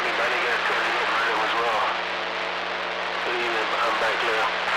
anybody got to get rid of as well. Good evening, I'm back there.